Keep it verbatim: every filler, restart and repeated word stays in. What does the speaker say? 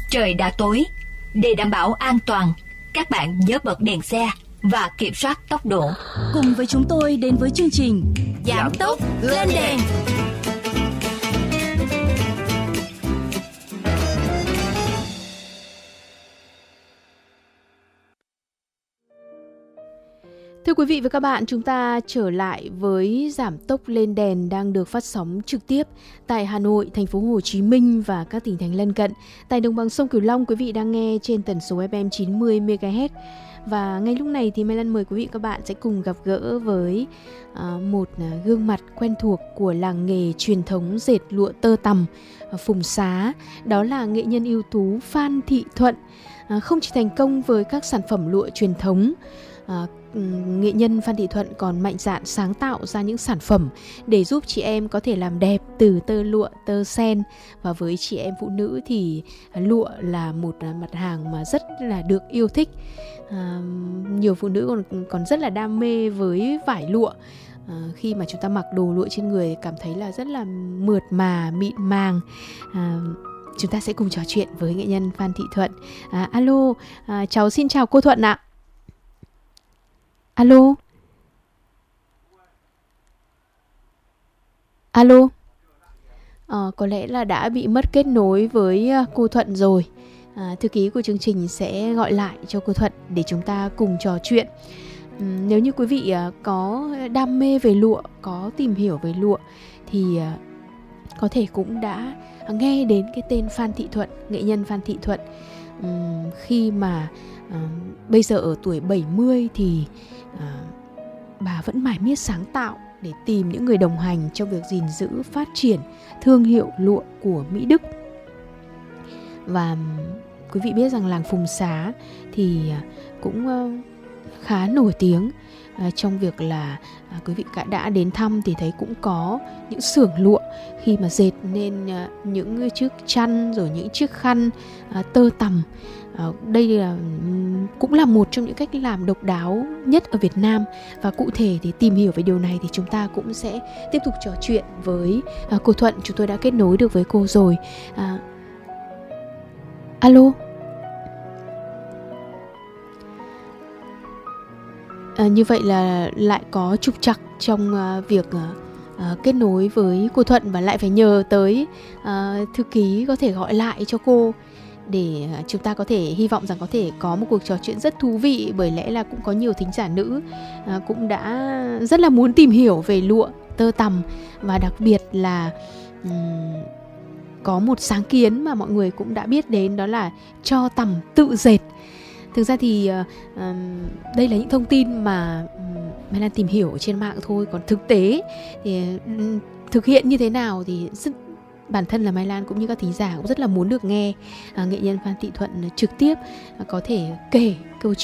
trời đã tối. Để đảm bảo an toàn, các bạn nhớ bật đèn xe và kiểm soát tốc độ. Cùng với chúng tôi đến với chương trình Giảm tốc lên đèn. Thưa quý vị và các bạn, chúng ta trở lại với Giảm tốc lên đèn đang được phát sóng trực tiếp tại Hà Nội, thành phố Hồ Chí Minh và các tỉnh thành lân cận. Tại đồng bằng sông Cửu Long, quý vị đang nghe trên tần số ép em chín mươi mê ga héc. Và ngay lúc này thì Mai Lan mời quý vị và các bạn sẽ cùng gặp gỡ với uh, một uh, gương mặt quen thuộc của làng nghề truyền thống dệt lụa tơ tằm uh, Phùng Xá. Đó là nghệ nhân ưu tú Phan Thị Thuận. Uh, không chỉ thành công với các sản phẩm lụa truyền thống, uh, nghệ nhân Phan Thị Thuận còn mạnh dạn sáng tạo ra những sản phẩm để giúp chị em có thể làm đẹp từ tơ lụa, tơ sen. Và với chị em phụ nữ thì lụa là một mặt hàng mà rất là được yêu thích. À, nhiều phụ nữ còn, còn rất là đam mê với vải lụa. À, khi mà chúng ta mặc đồ lụa trên người cảm thấy là rất là mượt mà, mịn màng. À, chúng ta sẽ cùng trò chuyện với nghệ nhân Phan Thị Thuận. À, alo, à, cháu xin chào cô Thuận ạ. Alo. Alo. À, có lẽ là đã bị mất kết nối với cô Thuận rồi. À, thư ký của chương trình sẽ gọi lại cho cô Thuận để chúng ta cùng trò chuyện. uhm, Nếu như quý vị uh, có đam mê về lụa, có tìm hiểu về lụa thì uh, có thể cũng đã nghe đến cái tên Phan Thị Thuận, nghệ nhân Phan Thị Thuận. uhm, Khi mà uh, bây giờ ở tuổi bảy mươi thì uh, bà vẫn mải miết sáng tạo để tìm những người đồng hành trong việc gìn giữ, phát triển thương hiệu lụa của Mỹ Đức. Và quý vị biết rằng làng Phùng Xá thì cũng khá nổi tiếng trong việc là quý vị đã đến thăm thì thấy cũng có những xưởng lụa khi mà dệt nên những chiếc chăn rồi những chiếc khăn tơ tằm. Đây là cũng là một trong những cách làm độc đáo nhất ở Việt Nam. Và cụ thể để tìm hiểu về điều này thì chúng ta cũng sẽ tiếp tục trò chuyện với cô Thuận. Chúng tôi đã kết nối được với cô rồi. à, Alo. À, như vậy là lại có trục trặc trong uh, việc uh, uh, kết nối với cô Thuận và lại phải nhờ tới uh, thư ký có thể gọi lại cho cô để uh, chúng ta có thể hy vọng rằng có thể có một cuộc trò chuyện rất thú vị, bởi lẽ là cũng có nhiều thính giả nữ uh, cũng đã rất là muốn tìm hiểu về lụa tơ tằm, và đặc biệt là um, có một sáng kiến mà mọi người cũng đã biết đến, đó là cho tằm tự dệt. Thực ra thì uh, đây là những thông tin mà um, Mai Lan tìm hiểu trên mạng thôi. Còn thực tế thì um, thực hiện như thế nào thì rất, bản thân là Mai Lan cũng như các thính giả cũng rất là muốn được nghe uh, nghệ nhân Phan Thị Thuận trực tiếp uh, có thể kể câu